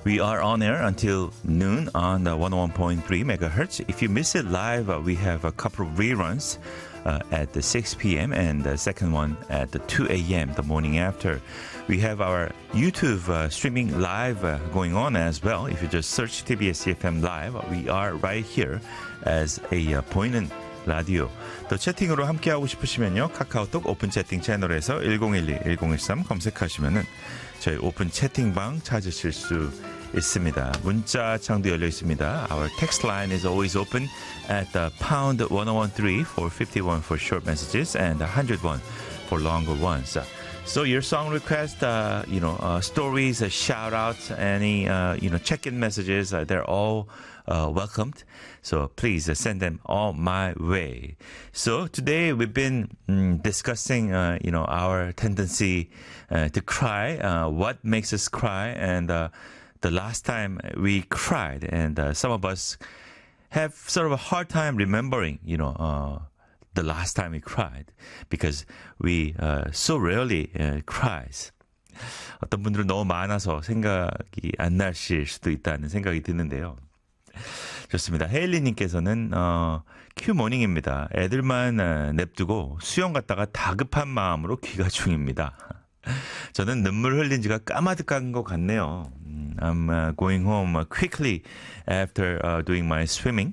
We are on air until noon on the 101.3 megahertz. If you miss it live, we have a couple of reruns at the 6 p.m. and the second one at the 2 a.m. the morning after. We have our YouTube streaming live going on as well. If you just search TBS EFM Live, we are right here as a 보이는 라디오. 또 채팅으로 함께하고 싶으시면요. 카카오톡 오픈 채팅 채널에서 1012-1013 검색하시면은 저희 오픈 채팅방 찾으실 수 있습니다. 문자 창도 열려 있습니다. Our text line is always open at pound 1013 for 51 for short messages and 101 for longer ones. So your song request, stories, shout outs, any, check-in messages, they're all welcomed. So please send them all my way. So today we've been discussing, our tendency to cry, what makes us cry, and the last time we cried. And some of us have sort of a hard time remembering, the last time we cried because we so rarely cries. 어떤 분들은 너무 많아서 생각이 안 나실 수도 있다는 생각이 드는데요. 좋습니다. 헤일리님께서는 큐 모닝입니다. 애들만 냅두고 수영 갔다가 다급한 마음으로 귀가 중입니다. 저는 눈물 흘린 지가 까마득한 것 같네요. I'm going home quickly after doing my swimming.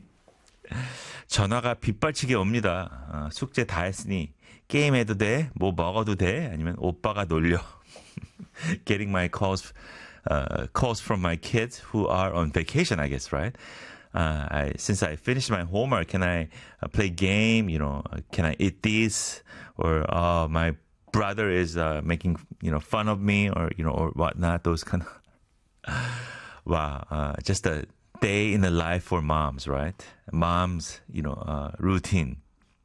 전화가 빗발치게 옵니다. 숙제 다 했으니 게임해도 돼? 뭐 먹어도 돼? 아니면 오빠가 놀려? Getting my calls from my kids who are on vacation, I guess, right? Since I finished my homework, can I play game? Can I eat this? Or my brother is making fun of me, or or whatnot. Those kind of wow, just a day in the life for moms, right? Moms, routine.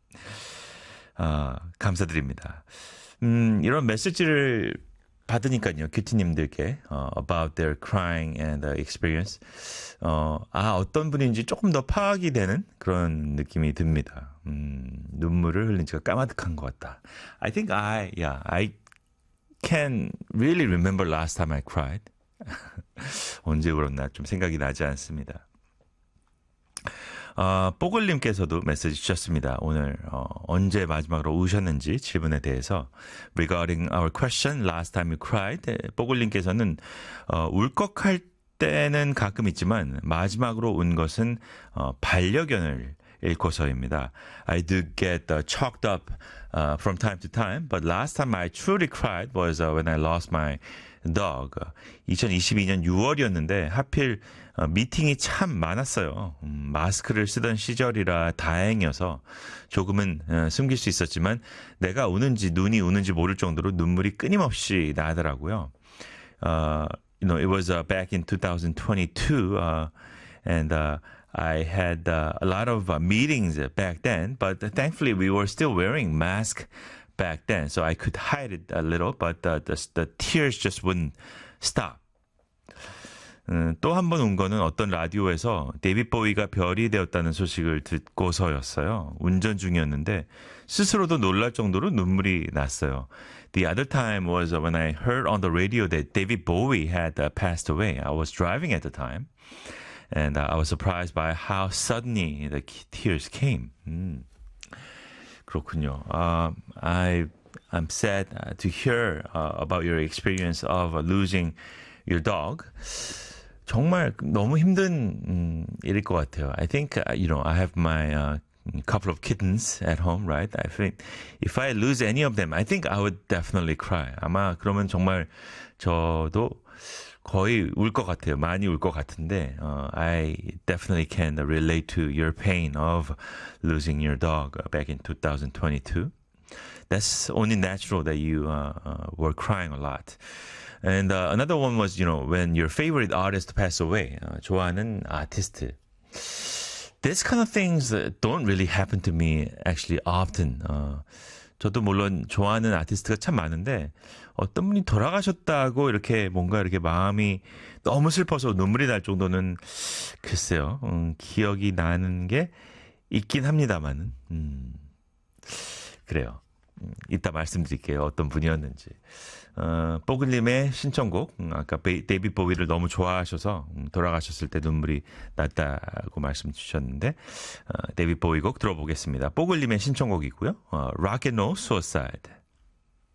감사드립니다. 이런 메시지를 받으니까요, 큐티님들께 about their crying and experience. 어떤 분인지 조금 더 파악이 되는 그런 느낌이 듭니다. 눈물을 흘린 지가 까마득한 것 같다. I think I can really remember last time I cried. 언제 울었나 좀 생각이 나지 않습니다. 뽀글님께서도 메시지 주셨습니다. 오늘 언제 마지막으로 우셨는지 질문에 대해서 regarding our question last time you cried, 뽀글님께서는 울컥할 때는 가끔 있지만 마지막으로 운 것은 반려견을 읽고서입니다. I do get choked up from time to time, but last time I truly cried was when I lost my dog. 2022년 6월이었는데 하필 미팅이 참 많았어요. 마스크를 쓰던 시절이라 다행이어서 조금은 숨길 수 있었지만 내가 우는지 눈이 우는지 모를 정도로 눈물이 끊임없이 나더라고요. It was back in 2022 and I had a lot of meetings back then, but thankfully we were still wearing masks back then, so I could hide it a little, but the tears just wouldn't stop. 또 한 번 운 거는 어떤 라디오에서 데이빗 보위가 별이 되었다는 소식을 듣고서였어요. 운전 중이었는데 스스로도 놀랄 정도로 눈물이 났어요. The other time was when I heard on the radio that David Bowie had passed away. I was driving at the time. And I was surprised by how suddenly the tears came. 그렇군요. I'm sad to hear about your experience of losing your dog. 정말 너무 힘든 일일 것 같아요. I think, I have my couple of kittens at home, right? I think if I lose any of them, I think I would definitely cry. 아마 그러면 정말 저도 거의 울 것 같아요. 많이 울 것 같은데 I definitely can relate to your pain of losing your dog back in 2022. That's only natural that you were crying a lot. And another one was, when your favorite artist passed away. 좋아하는 아티스트. This kind of things don't really happen to me actually often. 저도 물론 좋아하는 아티스트가 참 많은데 어떤 분이 돌아가셨다고 이렇게 뭔가 이렇게 마음이 너무 슬퍼서 눈물이 날 정도는 글쎄요. 기억이 나는 게 있긴 합니다만은. 그래요. 이따 말씀드릴게요. 어떤 분이었는지. 뽀글님의 신청곡, 아까 데이빗 보위를 너무 좋아하셔서 돌아가셨을 때 눈물이 났다고 말씀 주셨는데, 데이빗 보위 곡 들어보겠습니다. 뽀글님의 신청곡이고요. Rock and Roll Suicide.